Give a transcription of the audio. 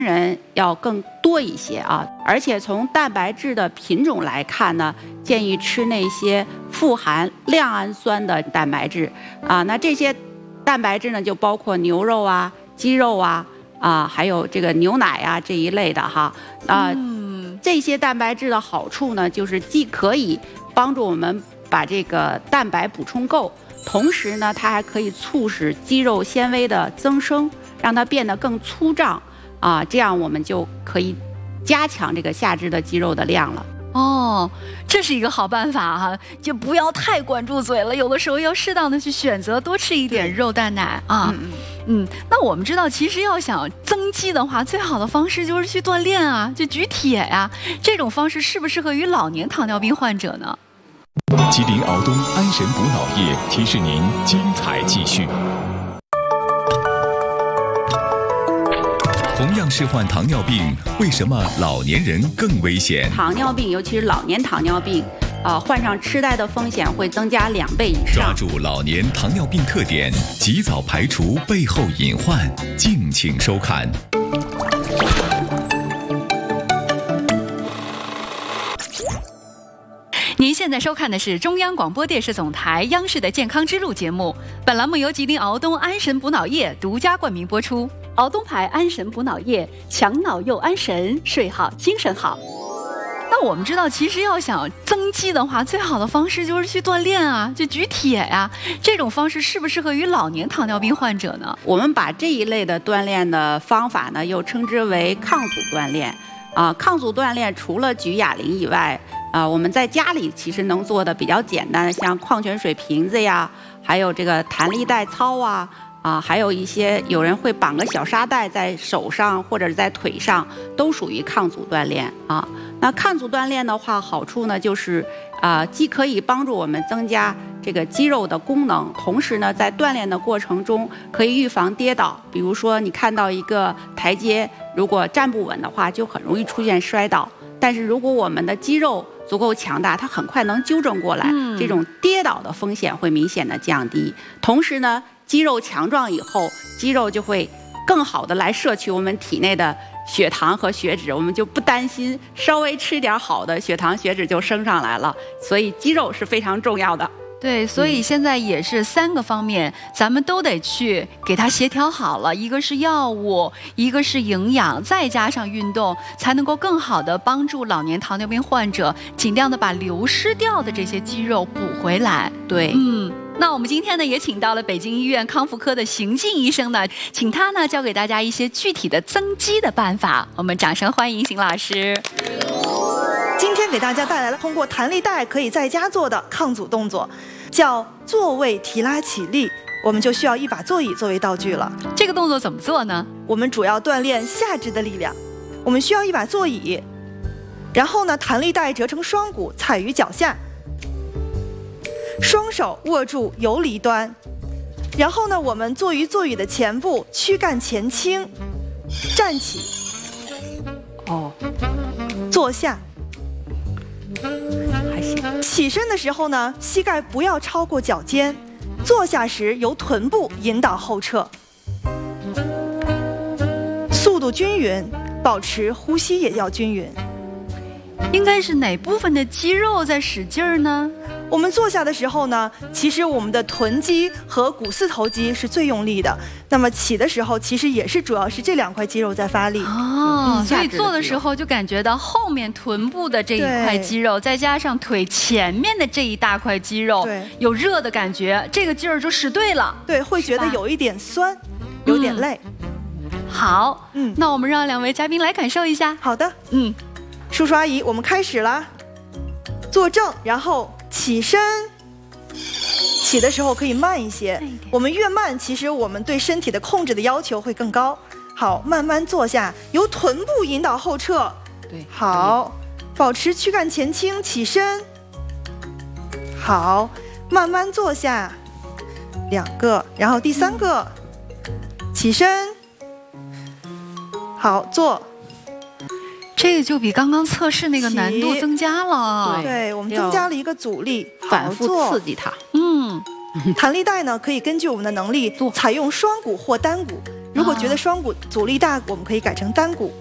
人要更多一些啊。而且从蛋白质的品种来看呢，建议吃那些富含亮氨酸的蛋白质啊。那这些蛋白质呢，就包括牛肉啊、鸡肉啊。还有这个牛奶啊这一类的哈，这些蛋白质的好处呢，就是既可以帮助我们把这个蛋白补充够，同时呢，它还可以促使肌肉纤维的增生，让它变得更粗壮啊，这样我们就可以加强这个下肢的肌肉的量了。 哦，这是一个好办法哈，就不要太管住嘴了，有的时候要适当的去选择，多吃一点肉蛋奶啊。那我们知道，其实要想增肌的话，最好的方式就是去锻炼啊，就举铁呀。这种方式适不适合于老年糖尿病患者呢？ 吉林敖东安神补脑液提示您精彩继续。同样是患糖尿病，为什么老年人更危险？ 糖尿病，尤其是老年糖尿病，患上痴呆的风险会增加2倍以上。 抓住老年糖尿病特点，及早排除背后隐患，敬请收看。 您现在收看的是中央广播电视总台央视的健康之路节目，本栏目由吉林敖东安神补脑液独家冠名播出。敖东牌安神补脑液，强脑又安神，睡好精神好。那我们知道，其实要想增肌的话，最好的方式就是去锻炼啊，就举铁呀。这种方式适不适合于老年糖尿病患者呢？ 我们把这一类的锻炼的方法呢，又称之为抗阻锻炼。抗阻锻炼除了举哑铃以外，我们在家里其实能做的比较简单，像矿泉水瓶子呀，还有这个弹力带操啊。还有一些有人会绑个小沙袋在手上或者在腿上，都属于抗阻锻炼啊。那抗阻锻炼的话，好处呢就是既可以帮助我们增加这个肌肉的功能，同时呢在锻炼的过程中可以预防跌倒。比如说你看到一个台阶，如果站不稳的话，就很容易出现摔倒。但是如果我们的肌肉足够强大，它很快能纠正过来，这种跌倒的风险会明显的降低。同时呢，肌肉强壮以后，肌肉就会更好的来摄取我们体内的血糖和血脂，我们就不担心稍微吃点好的血糖血脂就升上来了。所以肌肉是非常重要的。 对，所以现在也是3个方面，咱们都得去给它协调好了。一个是药物，一个是营养，再加上运动，才能够更好的帮助老年糖尿病患者，尽量的把流失掉的这些肌肉补回来。 对， 那我们今天呢，也请到了北京医院康复科的邢静医生呢，请他呢教给大家一些具体的增肌的办法。我们掌声欢迎邢老师。 今天给大家带来了通过弹力带可以在家做的抗阻动作，叫坐位提拉起立。我们就需要一把座椅作为道具了。 这个动作怎么做呢？ 我们主要锻炼下肢的力量。我们需要一把座椅，然后呢，弹力带折成双股，踩于脚下，双手握住游离端，然后呢，我们坐于座椅的前部，躯干前倾，站起，坐下。 还行。 起身的时候呢，膝盖不要超过脚尖，坐下时由臀部引导后撤，速度均匀，保持呼吸也要均匀。 应该是哪部分的肌肉在使劲儿呢？ 我们坐下的时候呢，其实我们的臀肌和股四头肌是最用力的。那么起的时候，其实也是主要是这2块肌肉在发力。 所以做的时候就感觉到后面臀部的这一块肌肉，再加上腿前面的这一大块肌肉，有热的感觉，这个劲儿就使对了。 对，会觉得有一点酸，有点累。 好，那我们让2位嘉宾来感受一下。 好的，叔叔阿姨，我们开始了。坐正，然后起身。起的时候可以慢一些，我们越慢，其实我们对身体的控制的要求会更高。好，慢慢坐下，由臀部引导后撤。 对， 好，保持躯干前倾，起身。好，慢慢坐下，2个，然后第3个，起身。好，坐。 这个就比刚刚测试那个难度增加了。 对，我们增加了一个阻力， 反复刺激它。 弹力带呢，可以根据我们的能力采用双股或单股。 如果觉得双股阻力大，我们可以改成单股。